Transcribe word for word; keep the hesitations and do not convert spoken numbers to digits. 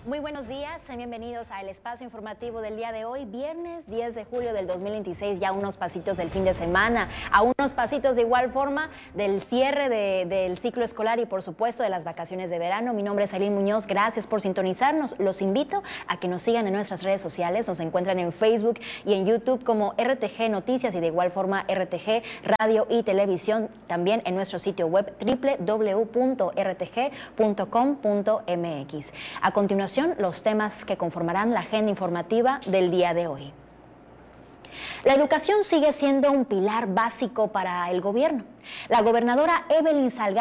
Muy buenos días, sean bienvenidos al espacio informativo del día de hoy, viernes diez de julio del dos mil veintiséis, ya unos pasitos del fin de semana, a unos pasitos de igual forma del cierre de, del ciclo escolar y por supuesto de las vacaciones de verano. Mi nombre es Aileen Muñoz, gracias por sintonizarnos. Los invito a que nos sigan en nuestras redes sociales, nos encuentran en Facebook y en YouTube como R T G Noticias y de igual forma R T G Radio y Televisión, también en nuestro sitio web doble u doble u doble u punto r t g punto com punto m x. A continuación, los temas que conformarán la agenda informativa del día de hoy. La educación sigue siendo un pilar básico para el gobierno. La gobernadora Evelyn Salgado